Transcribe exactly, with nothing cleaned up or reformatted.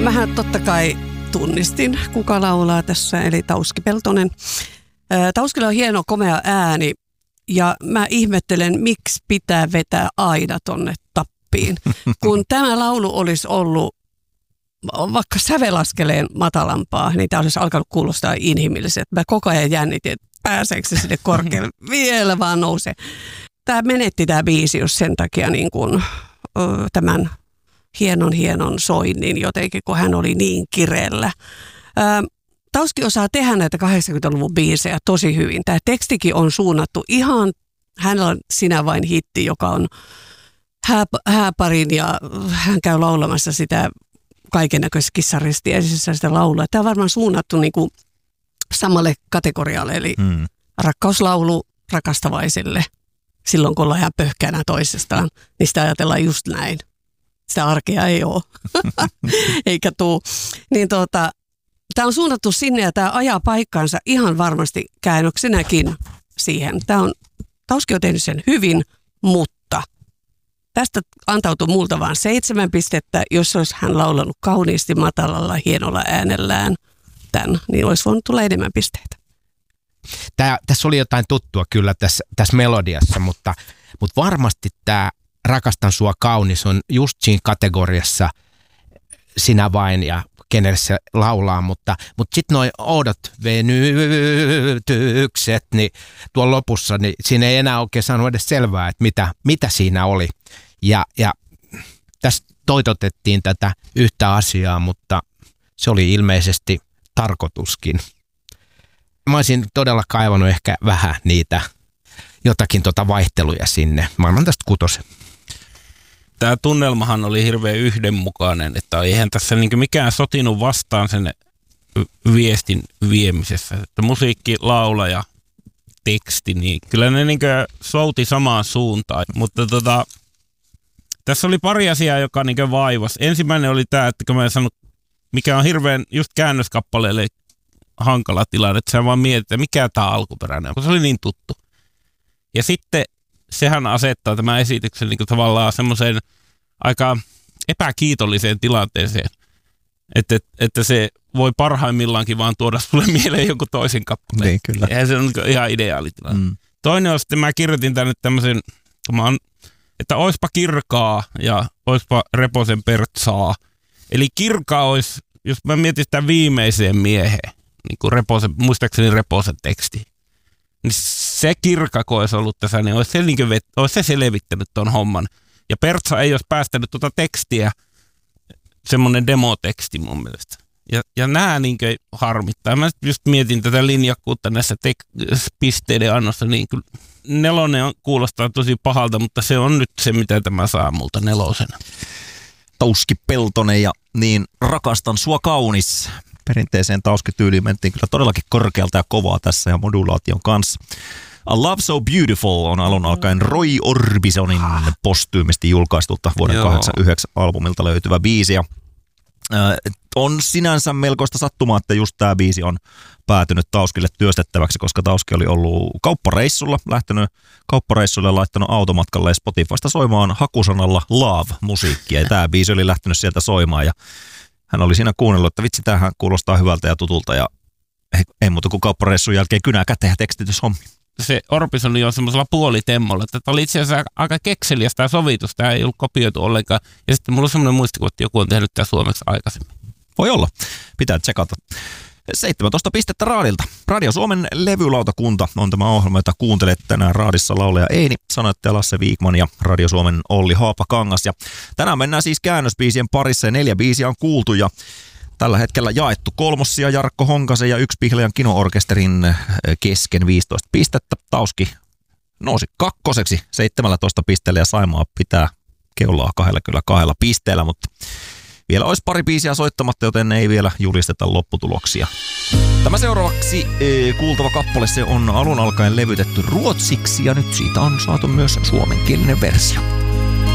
mähän totta kai tunnistin, kuka laulaa tässä, eli Tauski Peltonen. Tauskilla on hieno komea ääni ja mä ihmettelen, miksi pitää vetää aina tonne tappiin. Kun tämä laulu olisi ollut vaikka sävelaskeleen matalampaa, niin tämä olisi alkanut kuulostaa inhimilliseltä. Mä koko ajan jännitin, että pääseekö se sinne korkealle, vielä vaan nousee. Tämä menetti tämä biisi just sen takia niin kuin, tämän hienon hienon soinnin jotenkin, kun hän oli niin kireellä. Ää, Tauski osaa tehdä näitä kahdeksankymmentäluvun biisejä tosi hyvin. Tämä tekstikin on suunnattu ihan, hänellä on Sinä vain hitti, joka on hää, hääparin ja hän käy laulamassa sitä kaikennäköisessä kissaristiäisessä sitä laulua. Tämä on varmaan suunnattu niin kuin samalle kategorialle, eli mm. rakkauslaulu rakastavaisille. Silloin kun ollaan ihan pöhkänä toisestaan, niin sitä ajatellaan just näin. Sitä arkea ei ole, eikä tuu. Niin tuota, tämä on suunnattu sinne ja tämä ajaa paikkaansa ihan varmasti käännöksenäkin siihen. Tämä on, Tauski on tehnyt sen hyvin, mutta tästä antautuu multa vain seitsemän pistettä. Jos olisi hän laulanut kauniisti matalalla, hienolla äänellään tämän, niin olisi voinut tulla enemmän pisteitä. Tää, tässä oli jotain tuttua kyllä tässä, tässä melodiassa, mutta, mutta varmasti tämä Rakastan sua kaunis on just siinä kategoriassa Sinä vain ja kenelle se laulaa, mutta, mutta sitten noi oudot venytykset, niin tuolla lopussa, niin siinä ei enää oikein saanut edes selvää, että mitä, mitä siinä oli. Ja, ja tässä toitotettiin tätä yhtä asiaa, mutta se oli ilmeisesti tarkoituskin. Mä olisin todella kaivannut ehkä vähän niitä jotakin tota vaihteluja sinne. Mä annan tästä kutosen. Tämä tunnelmahan oli hirveän yhdenmukainen, että eihän tässä niin mikään sotinut vastaan sen viestin viemisessä. Että musiikki, laula ja teksti, niin kyllä ne niin souti samaan suuntaan. Mutta tota, tässä oli pari asiaa, joka niin vaivasi. Ensimmäinen oli tämä, että kun mä en sanonut, mikä on hirveän just käännöskappaleelle hankala tilanne, että sä vaan mietit, että mikä tämä alkuperäinen on, se oli niin tuttu. Ja sitten sehän asettaa tämän esityksen niin kuin tavallaan semmoiseen aika epäkiitolliseen tilanteeseen, että, että se voi parhaimmillaankin vaan tuoda sulle mieleen jonkun toisen kappaleen. Niin, kyllä. Eihän se on ihan ideaali tilanne. Mm. Toinen on sitten, mä kirjoitin tänne tämmöisen, että oispa kirkaa ja oispa Reposen Pertsaa. Eli kirkaa olisi, jos mä mietin sitä viimeiseen mieheen, niin kuin Reposen, muistaakseni Reposen teksti, niin se kirkako olisi ollut tässä, niin olisi se, niin vet, olisi se selvittänyt tuon homman. Ja Pertsa ei olisi päästänyt tuota tekstiä, semmoinen demoteksti mun mielestä. Ja, ja nämä niin harmittaa. Mä just mietin tätä linjakkuutta näissä tek- pisteiden annossa, niin kyllä nelonen on, kuulostaa tosi pahalta, mutta se on nyt se, mitä tämä saa multa nelosena. Tauski Peltonen ja niin Rakastan sua kaunis. Perinteiseen Tauski-tyyliin mentiin kyllä todellakin korkealta ja kovaa tässä ja modulaation kanssa. A Love So Beautiful on alun alkaen Roy Orbisonin postyymisti julkaistulta vuoden kahdeksankymmentäyhdeksän albumilta löytyvä biisi. Ja, äh, on sinänsä melkoista sattumaa, että just tämä biisi on päätynyt Tauskille työstettäväksi, koska Tauski oli ollut kauppareissulla, lähtenyt kauppareissulle ja laittanut automatkalle Spotifysta soimaan hakusanalla Love-musiikkia. Ja tämä biisi oli lähtenyt sieltä soimaan ja hän oli siinä kuunnellut, että vitsi, tämähän kuulostaa hyvältä ja tutulta ja ei, ei muuta kuin kauppareissun jälkeen kynää käteen ja tekstityshommi. Se Orbisoni on semmoisella puolitemmolla, että tämä oli itse asiassa aika kekseliästä tämä sovitus, tämä ei ollut kopioitu ollenkaan. Ja sitten mulla on semmoinen muistikuva, että joku on tehnyt tämä suomeksi aikaisemmin. Voi olla, pitää tsekata. seitsemäntoista pistettä Raadilta. Radio Suomen levylautakunta on tämä ohjelma, jota kuuntelet tänään Raadissa laulaja Eini, sanoittaja Lasse Viikman ja Radio Suomen Olli Haapakangas. Ja tänään mennään siis käännösbiisien parissa ja neljä biisiä on kuultu ja tällä hetkellä jaettu kolmossia Jarkko Honkasen ja yksi Pihlajan Kino-orkesterin kesken viisitoista pistettä. Tauski nousi kakkoseksi seitsemäntoista pisteellä ja Saimaa pitää keulaa kahdella kyllä kahdella pisteellä, mutta vielä olisi pari biisiä soittamatta, joten ei vielä julisteta lopputuloksia. Tämä seuraavaksi e, kuultava kappale, se on alun alkaen levytetty ruotsiksi ja nyt siitä on saatu myös suomenkielinen versio.